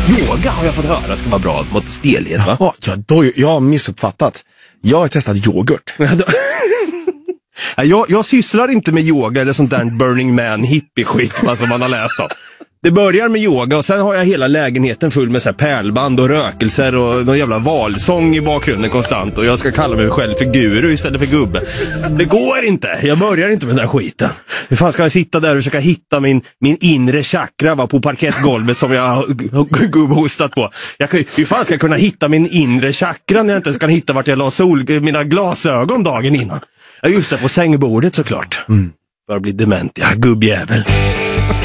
Yoga har jag fått höra ska vara bra mot stelhet, va? Ja, då jag har missuppfattat. Jag har testat yoghurt. Jag sysslar inte med yoga eller sånt där Burning Man hippie-skit som man har läst om. Det börjar med yoga och sen har jag hela lägenheten full med så här pärlband och rökelser och någon jävla valsång i bakgrunden konstant. Och jag ska kalla mig själv för guru istället för gubbe. Det går inte. Jag börjar inte med den där skiten. Hur fan ska jag sitta där och försöka hitta min inre chakra på parkettgolvet som jag har gubbhostat på? Hur fan ska jag kunna hitta min inre chakra när jag inte kan hitta vart jag la mina glasögon dagen innan? Ja, just det, på sängbordet såklart. Bara bli dement, gubbjävel.